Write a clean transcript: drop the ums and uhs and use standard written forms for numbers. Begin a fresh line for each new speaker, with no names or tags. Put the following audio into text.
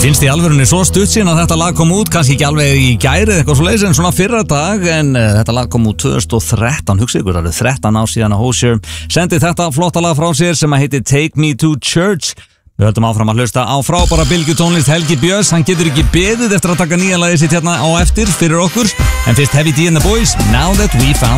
Finnst í alvörunni svo stutt síðan að þetta lag kom út, kannski ekki alveg í gæri eða eitthvað svo leiðis en svona fyrra dag, en þetta lag kom út 2013, hugsið ykkur, það eru 13 ár síðan að Hozier sendi þetta flotta lag frá sér sem að heiti Take Me to Church. Við höldum áfram að hlusta á frábæra bylgjutónlist Helgi Björns, hann getur ekki beðið eftir að taka nýja lagið sitt hérna á eftir fyrir okkur, en fyrst Heavy D and the Boys, Now That We Found